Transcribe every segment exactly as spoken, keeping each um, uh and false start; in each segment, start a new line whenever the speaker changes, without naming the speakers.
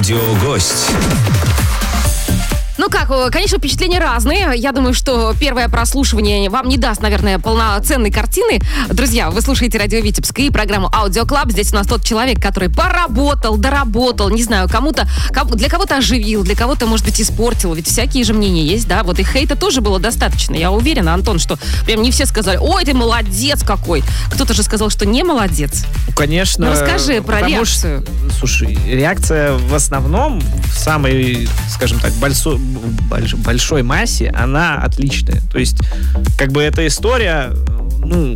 Аудиогость.
Ну как, конечно, впечатления разные. Я думаю, что первое прослушивание вам не даст, наверное, полноценной картины. Друзья, вы слушаете радио Витебск и программу Аудиоклаб. Здесь у нас тот человек, который поработал, доработал, не знаю, кому-то, для кого-то оживил, для кого-то, может быть, испортил. Ведь всякие же мнения есть, да? Вот и хейта тоже было достаточно. Я уверена, Антон, что прям не все сказали: ой, ты молодец какой. Кто-то же сказал, что не молодец.
Конечно.
Ну, расскажи про реакцию.
Что, слушай, реакция в основном в самой, скажем так, большой, большой массе, она отличная. То есть, как бы эта история, ну,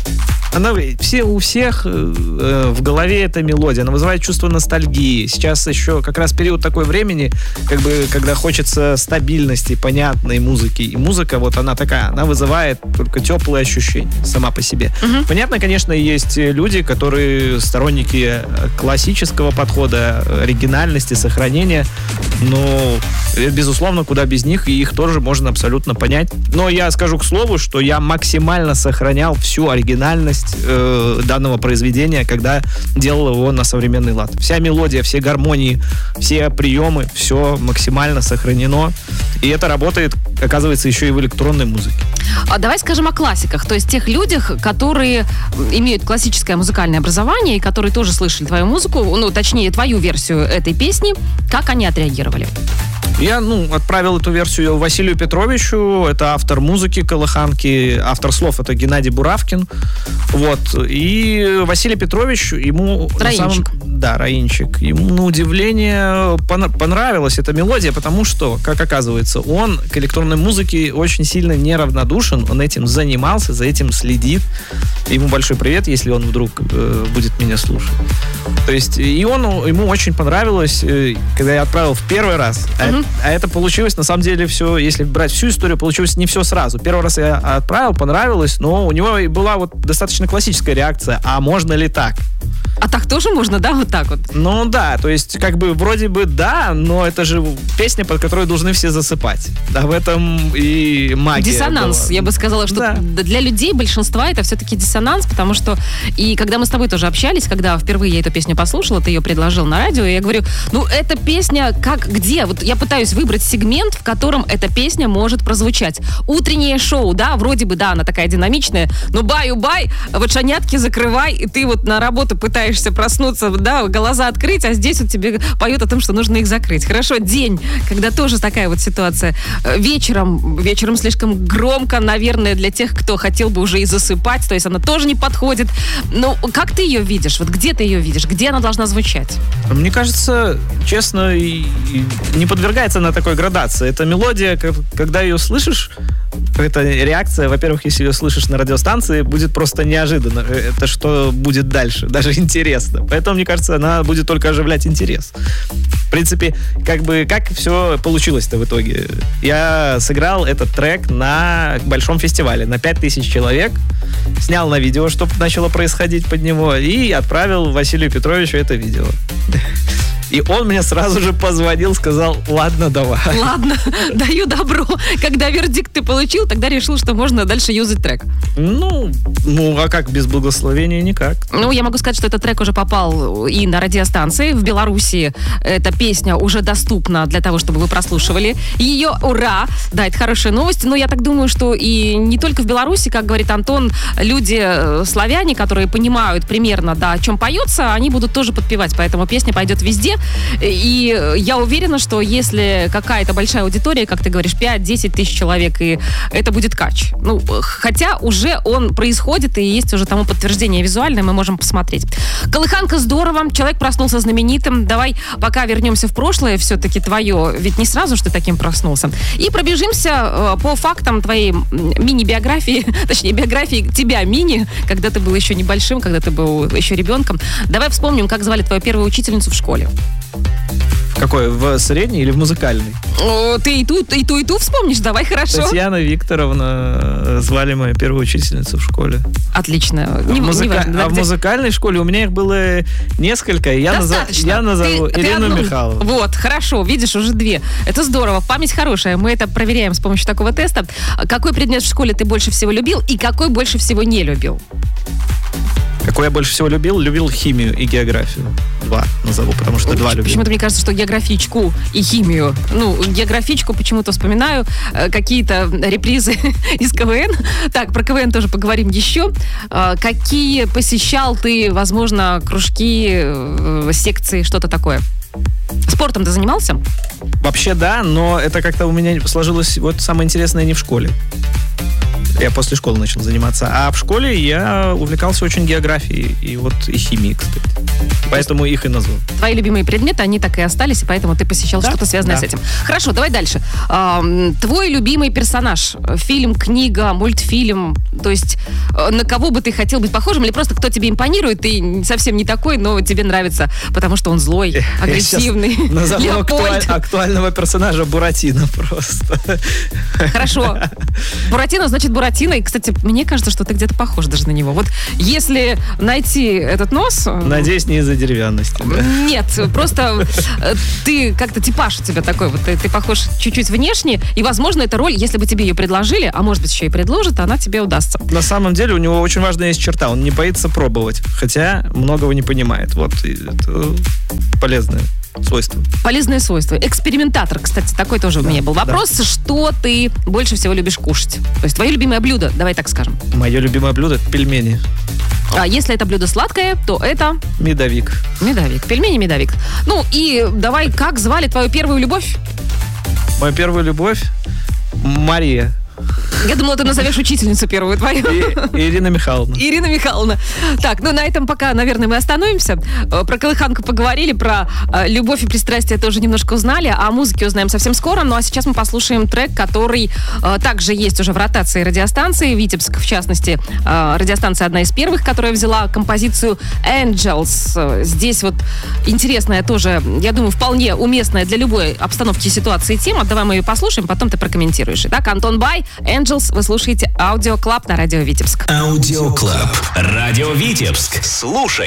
она все, у всех э, в голове эта мелодия, она вызывает чувство ностальгии. Сейчас еще как раз период такой времени, как бы, когда хочется стабильности, понятной музыки. И музыка, вот она такая, она вызывает только теплые ощущения сама по себе. Uh-huh. Понятно, конечно, есть люди, которые сторонники классического подхода, оригинальности, сохранения, но, безусловно, куда без них, и их тоже можно абсолютно понять. Но я скажу к слову, что я максимально сохранял всю оригинальность данного произведения, когда делал его на современный лад. Вся мелодия, все гармонии, все приемы, все максимально сохранено. И это работает, оказывается, еще и в электронной музыке.
А давай скажем о классиках, то есть тех людях, которые имеют классическое музыкальное образование и которые тоже слышали твою музыку, ну, точнее, твою версию этой песни. Как они отреагировали?
Я, ну, отправил эту версию Василию Петровичу, это автор музыки «Колыханки», автор слов это Геннадий Буравкин, вот, и Василий Петрович, ему...
Раинчик.
Самом, да, Раинчик. Ему, на удивление, понравилась эта мелодия, потому что, как оказывается, он к электронной музыке очень сильно неравнодушен, он этим занимался, за этим следит. Ему большой привет, если он вдруг э, будет меня слушать. То есть, и он, ему очень понравилось, э, когда я отправил в первый раз, mm-hmm. а, а это получилось, на самом деле, все, если брать всю историю, получилось не все сразу. Первый раз я отправил, понравилось, но у него была вот достаточно классическая реакция: а можно ли так?
А так тоже можно, да, вот так вот?
Ну да, то есть как бы вроде бы да, но это же песня, под которой должны все засыпать. Да, в этом и магия.
Диссонанс,
была.
Я бы сказала, что
да.
для людей большинства это все-таки диссонанс, потому что, и когда мы с тобой тоже общались, когда впервые я эту песню послушала, ты ее предложил на радио, и я говорю, ну эта песня как где? Вот я пытаюсь выбрать сегмент, в котором эта песня может прозвучать. Утреннее шоу, да, вроде бы, да, она такая динамичная, но баю-бай, вот шанятки закрывай, и ты вот на работу пытаешься проснуться, да, глаза открыть, а здесь вот тебе поют о том, что нужно их закрыть. Хорошо, день, когда тоже такая вот ситуация. Вечером, вечером слишком громко, наверное, для тех, кто хотел бы уже и засыпать, то есть она тоже не подходит. Но как ты ее видишь? Вот где ты ее видишь? Где она должна звучать?
Мне кажется, честно, и, и не подвергается она такой градации. Эта мелодия, когда ее слышишь, эта реакция, во-первых, если ее слышишь на радиостанции, будет просто неожиданно. Это что будет дальше? Даже интересно. Поэтому, мне кажется, она будет только оживлять интерес. В принципе, как бы, как все получилось-то в итоге? Я сыграл этот трек на большом фестивале, на пять тысяч человек, снял на видео, что начало происходить под него, и отправил Василию Петровичу это видео. И он мне сразу же позвонил, сказал: ладно, давай.
Ладно, даю добро. Когда вердикт ты получил, тогда решил, что можно дальше юзать трек.
Ну, ну, а как без благословения? Никак.
Ну, я могу сказать, что этот трек уже попал и на радиостанции. В Беларуси эта песня уже доступна для того, чтобы вы прослушивали ее. Ура! Да, это хорошая новость. Но я так думаю, что и не только в Беларуси, как говорит Антон, люди славяне, которые понимают примерно, да, о чем поется, они будут тоже подпевать. Поэтому песня пойдет везде. И я уверена, что если какая-то большая аудитория, как ты говоришь, пять-десять тысяч человек, и это будет кач. Ну, хотя уже он происходит, и есть уже тому подтверждение визуальное, мы можем посмотреть. Колыханка здорово, человек проснулся знаменитым. Давай пока вернемся в прошлое, все-таки твое, ведь не сразу же ты таким проснулся. И пробежимся по фактам твоей мини-биографии, точнее, биографии тебя мини, когда ты был еще небольшим, когда ты был еще ребенком. Давай вспомним, как звали твою первую учительницу в школе.
В какой? В средней или в музыкальной?
О, ты и ту, и ту, и ту вспомнишь? Давай, хорошо.
Татьяна Викторовна звали мою первую учительницу в школе.
Отлично.
Не,
не,
музыка...
не важно,
а в музыкальной школе у меня их было несколько. Я, назов... я назову ты, Ирину
ты одну...
Михайловну.
Вот, хорошо, видишь, уже две. Это здорово, память хорошая. Мы это проверяем с помощью такого теста. Какой предмет в школе ты больше всего любил и какой больше всего не любил?
Какой я больше всего любил? Любил химию и географию. Два назову, потому что два любил.
Почему-то мне кажется, что географичку и химию. Ну, географичку почему-то вспоминаю. Э, какие-то репризы из КВН. Так, про КВН тоже поговорим еще. Э, какие посещал ты, возможно, кружки, э, секции, что-то такое? Спортом ты занимался?
Вообще да, но это как-то у меня сложилось вот самое интересное не в школе. Я после школы начал заниматься. А в школе я увлекался очень географией и вот и химией, кстати. Поэтому их и назвал.
Твои любимые предметы, они так и остались, и поэтому ты посещал да? что-то связанное
да.
с этим. Хорошо, давай дальше. Эм, твой любимый персонаж? Фильм, книга, мультфильм? То есть э, на кого бы ты хотел быть похожим? Или просто кто тебе импонирует, ты совсем не такой, но тебе нравится, потому что он злой, агрессивный.
Назову актуаль, актуального персонажа Буратино просто.
Хорошо. Буратино значит Буратино. И, кстати, мне кажется, что ты где-то похож даже на него. Вот если найти этот нос...
Надеюсь, не из-за деревянности. Да?
Нет, просто ты как-то типаж у тебя такой. Вот ты, ты похож чуть-чуть внешне. И, возможно, эта роль, если бы тебе ее предложили, а может быть, еще и предложат, она тебе удастся.
На самом деле, у него очень важная есть черта. Он не боится пробовать. Хотя многого не понимает. Вот. Это полезное свойство.
Полезное свойство. Экспериментатор, кстати, такой тоже да, у меня был вопрос. Да. Что ты больше всего любишь кушать? То есть твое любимое блюдо, давай так скажем.
Мое любимое блюдо – пельмени.
А если это блюдо сладкое, то это...
Медовик.
Медовик. Пельмени медовик. Ну и давай, как звали твою первую любовь?
Мою первую любовь? Мария.
Я думала, ты назовешь учительницу первую твою.
И, Ирина Михайловна.
Ирина Михайловна. Так, ну на этом пока, наверное, мы остановимся. Про колыханку поговорили, про э, любовь и пристрастие тоже немножко узнали, а о музыке узнаем совсем скоро. Ну а сейчас мы послушаем трек, который э, также есть уже в ротации радиостанции. Витебск, в частности, э, радиостанция одна из первых, которая взяла композицию Angels. Здесь вот интересная тоже, я думаю, вполне уместная для любой обстановки, ситуации тема. Давай мы ее послушаем, потом ты прокомментируешь. Итак, Антон Бай, Angels, вы слушаете Аудио Клаб на радио Витебск.
Аудио Клаб, радио Витебск. Слушай.